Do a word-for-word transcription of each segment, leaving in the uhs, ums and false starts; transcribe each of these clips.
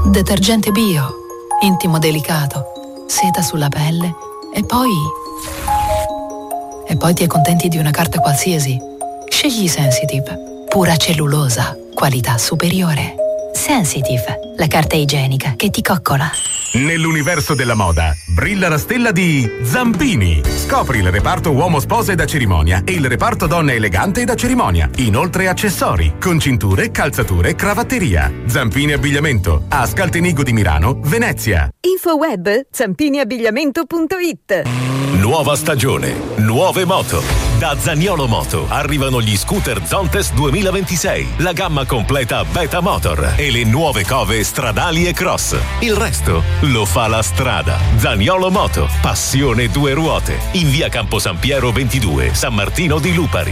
Detergente bio, intimo delicato, seta sulla pelle e poi... E poi ti accontenti di una carta qualsiasi. Scegli Sensitive, pura cellulosa, qualità superiore. Sensitive, la carta igienica che ti coccola. Nell'universo della moda brilla la stella di Zampini. Scopri il reparto uomo sposa e da cerimonia e il reparto donna elegante e da cerimonia. Inoltre accessori, con cinture, calzature, cravatteria. Zampini Abbigliamento, a Scaltenigo di Milano, Venezia. Infoweb zampini abbigliamento punto it. Nuova stagione, nuove moto. Da Zaniolo Moto arrivano gli scooter Zontes duemilaventisei, la gamma completa Beta Motor e le nuove cove stradali e cross. Il resto lo fa la strada. Zaniolo Moto, passione due ruote. In via Campo San Piero ventidue, San Martino di Lupari.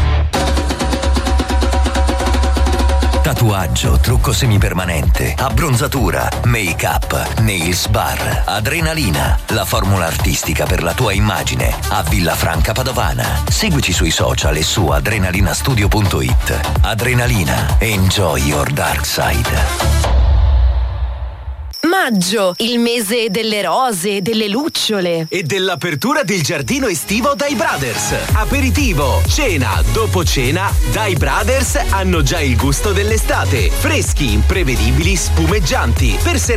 Tatuaggio, trucco semipermanente, abbronzatura, make-up, nails bar, adrenalina, la formula artistica per la tua immagine a Villafranca Padovana. Seguici sui social e su adrenalinastudio punto it. Adrenalina, enjoy your dark side. Maggio, il mese delle rose, delle lucciole e dell'apertura del giardino estivo Dai Brothers. Aperitivo, cena, dopo cena, Dai Brothers hanno già il gusto dell'estate. Freschi, imprevedibili, spumeggianti. Per